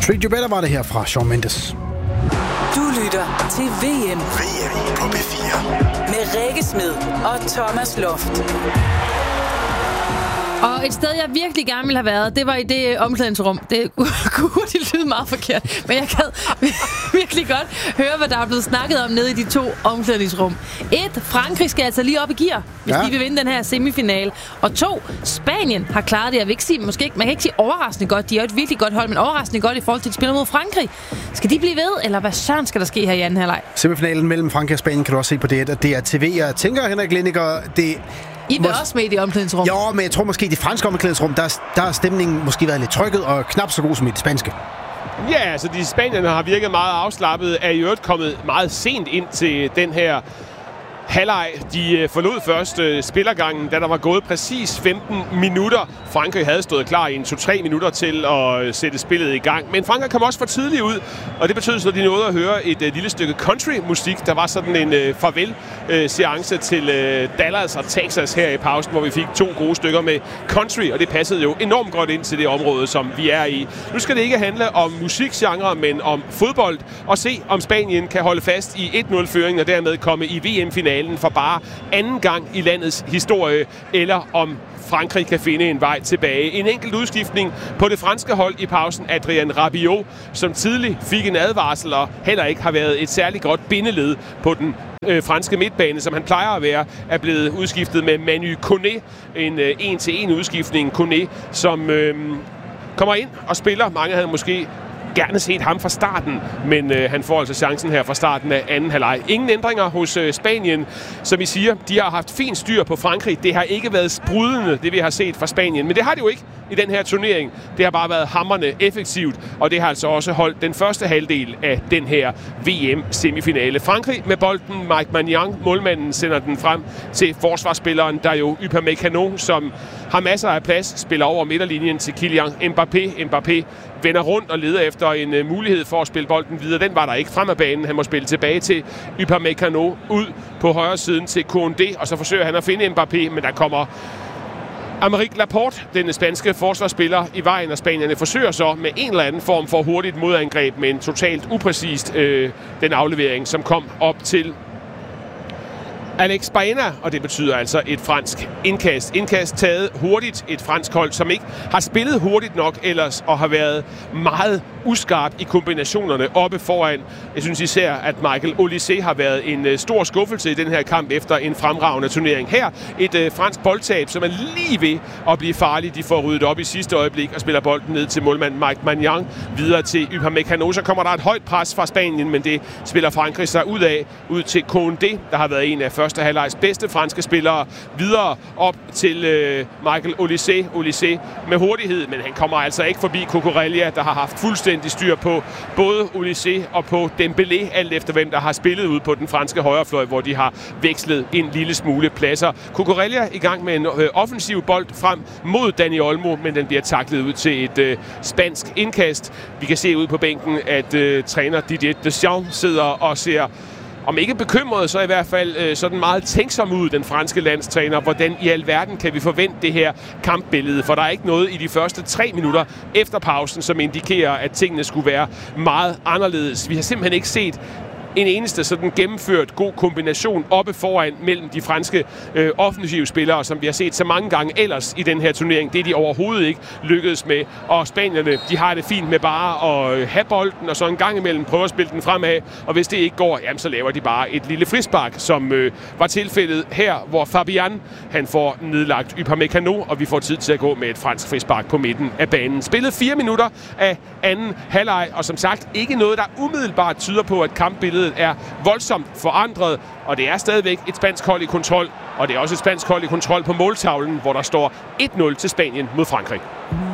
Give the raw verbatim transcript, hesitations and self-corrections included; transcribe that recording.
Treat You Better var det her fra Shawn Mendes. Du lytter til V M. V M på P fire. Med Rikke Smed og Thomas Loft. Og et sted, jeg virkelig gerne ville have været, det var i det omklædningsrum. Det kunne hurtigt lyde meget forkert, men jeg kan virkelig godt høre, hvad der er blevet snakket om nede i de to omklædningsrum. Et, Frankrig skal altså lige op i gear, hvis ja. de vil vinde den her semifinale. Og to, Spanien har klaret det. Jeg vil ikke sige, måske ikke, man kan ikke sige overraskende godt. De er jo et virkelig godt hold, men overraskende godt i forhold til, at de spiller mod Frankrig. Skal de blive ved, eller hvad søren skal der ske her i anden halvleg? Semifinalen mellem Frankrig og Spanien kan du også se på det, det er T V. Jeg tænker, Henrik Lindiger, det... I vil også med i det omklædningsrum. Jo, men jeg tror måske, i det franske omklædningsrum, der, der har stemningen måske været lidt trykket og knap så god som i det spanske. Ja, altså de spanierne har virket meget afslappet, er i øvrigt kommet meget sent ind til den her halvleg. De forlod først øh, spillergangen, da der var gået præcis femten minutter. Frankrig havde stået klar i en to til tre minutter til at sætte spillet i gang. Men Frankrig kom også for tidligt ud, og det betød så, at de nåede at høre et øh, lille stykke country-musik. Der var sådan en øh, farvel-seance øh, til øh, Dallas og Texas her i pausen, hvor vi fik to gode stykker med country, og det passede jo enormt godt ind til det område, som vi er i. Nu skal det ikke handle om musikgenre, men om fodbold, og se, om Spanien kan holde fast i et nul-føringen og dermed komme i V M-finalen for bare anden gang i landets historie, eller om Frankrig kan finde en vej tilbage. En enkelt udskiftning på det franske hold i pausen, Adrien Rabiot, som tidligt fik en advarsel og heller ikke har været et særligt godt bindeled på den øh, franske midtbane, som han plejer at være, er blevet udskiftet med Manu Koné, en øh, en-til-en udskiftning. Koné, som øh, kommer ind og spiller. Mange havde måske gerne set ham fra starten, men øh, han får altså chancen her fra starten af anden halvleg. Ingen ændringer hos øh, Spanien. Som I siger, de har haft fint styr på Frankrig. Det har ikke været sprudlende, det vi har set fra Spanien, men det har det jo ikke i den her turnering. Det har bare været hamrende effektivt, og det har altså også holdt den første halvdel af den her V M-semifinale. Frankrig med bolden, Mike Maignan, målmanden, sender den frem til forsvarsspilleren, der jo Upamecano, som har masser af plads, spiller over midterlinjen til Kylian Mbappé. Mbappé vender rundt og leder efter en uh, mulighed for at spille bolden videre. Den var der ikke frem af banen. Han må spille tilbage til Upamecano, ud på højre siden til Koundé, og så forsøger han at finde Mbappé, men der kommer Aymeric Laporte, den spanske forsvarsspiller, i vejen, og spanierne forsøger så med en eller anden form for hurtigt modangreb, men totalt upræcist øh, den aflevering, som kom op til Alex Baena, og det betyder altså et fransk indkast. Indkast taget hurtigt, et fransk hold, som ikke har spillet hurtigt nok ellers, og har været meget uskarp i kombinationerne oppe foran. Jeg synes især, at Michael Olise har været en uh, stor skuffelse i den her kamp efter en fremragende turnering. Her et uh, fransk boldtab, som er lige ved at blive farlig. De får ryddet op i sidste øjeblik og spiller bolden ned til målmand Mike Maignan, videre til Upamecano. Så kommer der et højt pres fra Spanien, men det spiller Frankrig sig ud af, ud til Koundé, der har været en af første halvlegs bedste franske spillere, videre op til øh, Michael Olise. Olise med hurtighed, men han kommer altså ikke forbi Cucurella, der har haft fuldstændig styr på både Olise og på Dembélé, alt efter hvem der har spillet ud på den franske højrefløj, hvor de har vekslet en lille smule pladser. Cucurella i gang med en øh, offensiv bold frem mod Dani Olmo, men den bliver taklet ud til et øh, spansk indkast. Vi kan se ud på bænken, at øh, træner Didier Deschamps sidder og ser, om ikke bekymret, så i hvert fald øh, sådan meget tænksom ud, den franske landstræner. Hvordan i alverden kan vi forvente det her kampbillede? For der er ikke noget i de første tre minutter efter pausen, som indikerer, at tingene skulle være meget anderledes. Vi har simpelthen ikke set en eneste sådan gennemført god kombination oppe foran mellem de franske øh, offensive spillere, som vi har set så mange gange ellers i den her turnering. Det er de overhovedet ikke lykkedes med. Og spanierne, de har det fint med bare at øh, have bolden, og så en gang imellem prøve at spille den fremad. Og hvis det ikke går, jamen, så laver de bare et lille frispark, som øh, var tilfældet her, hvor Fabian, han får nedlagt Upamecano, og vi får tid til at gå med et fransk frispark på midten af banen. Spillet fire minutter af anden halvleg, og som sagt ikke noget, der umiddelbart tyder på, at kampbilledet er voldsomt forandret, og det er stadigvæk et spansk hold i kontrol, og det er også et spansk hold i kontrol på måltavlen, hvor der står et nul til Spanien mod Frankrig.